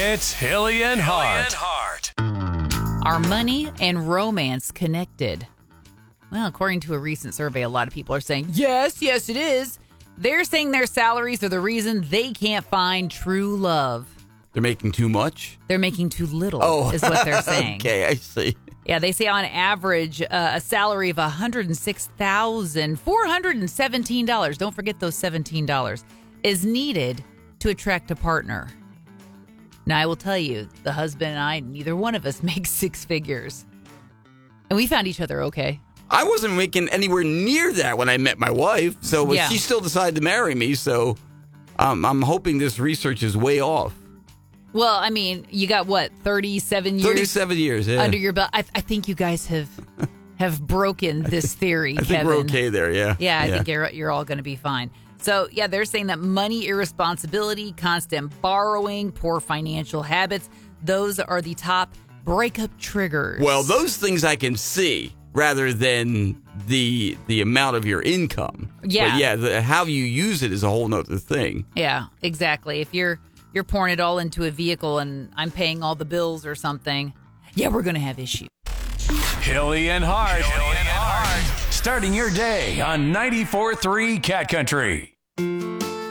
It's Hilly and Hart. Are money and romance connected? Well, according to a recent survey, a lot of people are saying, yes, it is. They're saying their salaries are the reason they can't find true love. They're making too much? They're making too little, is what they're saying. Okay, I see. Yeah, they say on average, a salary of $106,417, don't forget those $17, is needed to attract a partner. Now, I will tell you, the husband and I, neither one of us makes six figures. And we found each other okay. I wasn't making anywhere near that when I met my wife, so she still decided to marry me, so I'm hoping this research is way off. Well, I mean, you got what, 37 years? 37 years, yeah. Under your belt. I think you guys have broken this theory, I think Kevin. we're okay there, yeah. Yeah, I think you're all going to be fine. So, yeah, they're saying that money irresponsibility, constant borrowing, poor financial habits, those are the top breakup triggers. Well, those things I can see rather than the amount of your income. Yeah. But yeah, how you use it is a whole nother thing. Yeah, exactly. If you're pouring it all into a vehicle and I'm paying all the bills or something, yeah, we're going to have issues. Hilly and Hart. Starting your day on 94.3 Cat Country.